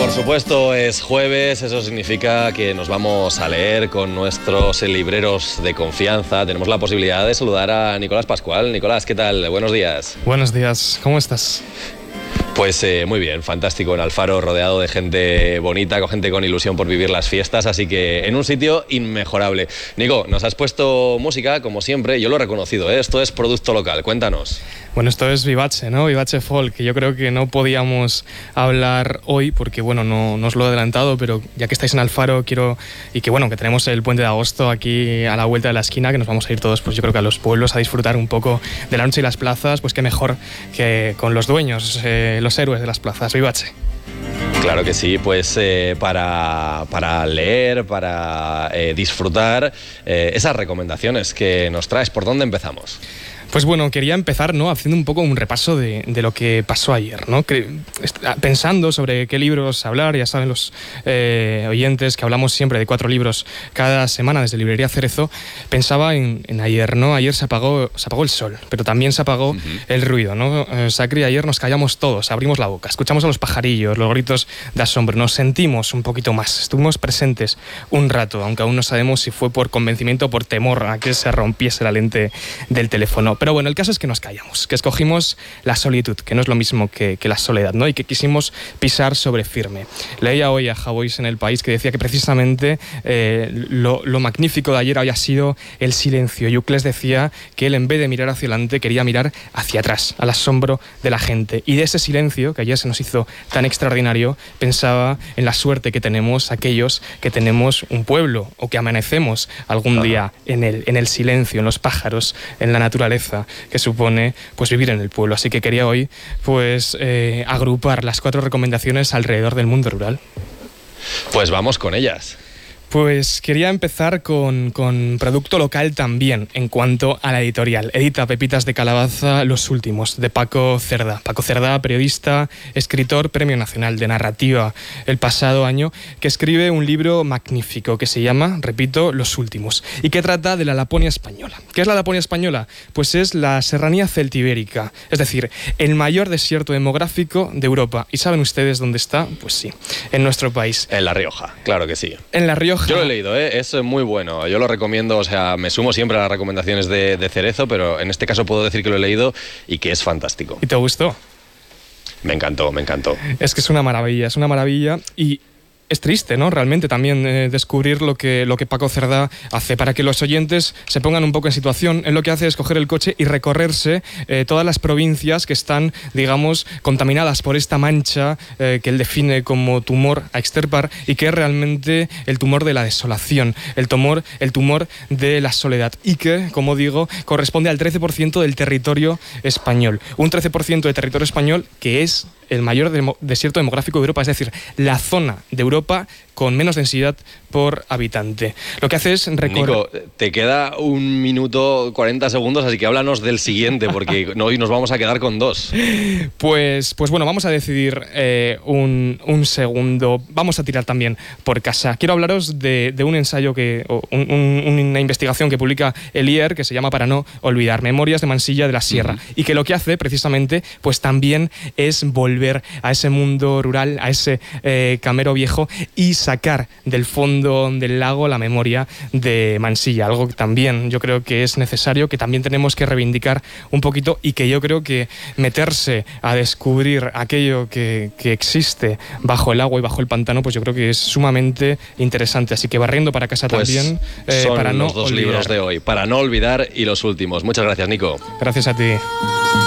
Por supuesto, es jueves, eso significa que nos vamos a leer con nuestros libreros de confianza. Tenemos la posibilidad de saludar a Nicolás Pascual. Nicolás, ¿qué tal? Buenos días. Buenos días, ¿cómo estás? Pues muy bien, fantástico en Alfaro, rodeado de gente bonita, con gente con ilusión por vivir las fiestas, así que en un sitio inmejorable. Nico, nos has puesto música, como siempre, yo lo he reconocido, ¿eh? Esto es producto local, cuéntanos. Bueno, esto es Vivace, ¿no? Vivace Folk, que yo creo que no podíamos hablar hoy porque, bueno, no os lo he adelantado, pero ya que estáis en Alfaro, quiero, y que, bueno, que tenemos el puente de agosto aquí a la vuelta de la esquina, que nos vamos a ir todos, pues yo creo que a los pueblos a disfrutar un poco de la noche y las plazas, pues qué mejor que con los dueños, los héroes de las plazas. Vivace. Claro que sí, pues para leer, para disfrutar esas recomendaciones que nos traes, ¿por dónde empezamos? Pues bueno, quería empezar, ¿no?, haciendo un poco un repaso de lo que pasó ayer, ¿no? Pensando sobre qué libros hablar. Ya saben los oyentes que hablamos siempre de 4 libros cada semana desde Librería Cerezo. Pensaba en ayer, ¿no? Ayer se apagó el sol, pero también se apagó el ruido, ¿no? Sacri, ayer nos callamos todos, abrimos la boca, escuchamos a los pajarillos, los gritos de asombro, nos sentimos un poquito más, estuvimos presentes un rato, aunque aún no sabemos si fue por convencimiento o por temor a que se rompiese la lente del teléfono. Pero bueno, el caso es que nos callamos, que escogimos la solitud, que no es lo mismo que la soledad, ¿no? Y que quisimos pisar sobre firme. Leía hoy a Javois en El País que decía que precisamente lo magnífico de ayer había sido el silencio. Yuclés decía que él, en vez de mirar hacia adelante, quería mirar hacia atrás, al asombro de la gente. Y de ese silencio, que ayer se nos hizo tan extraordinario, pensaba en la suerte que tenemos aquellos que tenemos un pueblo o que amanecemos algún día en el silencio, en los pájaros, en la naturaleza que supone pues vivir en el pueblo. Así que quería hoy pues agrupar las 4 recomendaciones alrededor del mundo rural. Pues vamos con ellas. Pues quería empezar con producto local también, en cuanto a la editorial. Edita Pepitas de Calabaza, Los Últimos, de Paco Cerdá. Paco Cerdá, periodista, escritor, Premio Nacional de Narrativa el pasado año, que escribe un libro magnífico que se llama, repito, Los Últimos, y que trata de la Laponia española. ¿Qué es la Laponia española? Pues es la serranía celtibérica, es decir, el mayor desierto demográfico de Europa. ¿Y saben ustedes dónde está? Pues sí, en nuestro país. En La Rioja, claro que sí. En La Rioja. Yo lo he leído, es muy bueno. Yo lo recomiendo, o sea, me sumo siempre a las recomendaciones de Cerezo, pero en este caso puedo decir que lo he leído y que es fantástico. ¿Y te gustó? Me encantó. Es que es una maravilla y es triste, ¿no? Realmente también descubrir lo que Paco Cerdá hace. Para que los oyentes se pongan un poco en situación, él lo que hace es coger el coche y recorrerse todas las provincias que están, digamos, contaminadas por esta mancha que él define como tumor a extirpar, y que es realmente el tumor de la desolación, el tumor de la soledad, y que, como digo, corresponde al 13% del territorio español. Un 13% de territorio español que es el mayor desierto demográfico de Europa, es decir, la zona de Europa con menos densidad por habitante. Lo que hace es recorrer... Nico, te queda 1 minuto 40 segundos, así que háblanos del siguiente, porque hoy nos vamos a quedar con 2. Pues bueno, vamos a decidir un segundo. Vamos a tirar también por casa. Quiero hablaros de un ensayo una investigación que publica el IER, que se llama Para no olvidar, Memorias de Mansilla de la Sierra, y que lo que hace precisamente pues también es volver a ese mundo rural, a ese Camero Viejo, y sacar del fondo del lago la memoria de Mansilla, algo que también yo creo que es necesario, que también tenemos que reivindicar un poquito, y que yo creo que meterse a descubrir aquello que existe bajo el agua y bajo el pantano, pues yo creo que es sumamente interesante. Así que barriendo para casa pues también, son para no los 2 olvidar. libros de hoy, Para no olvidar y Los Últimos. Muchas gracias, Nico. Gracias a ti.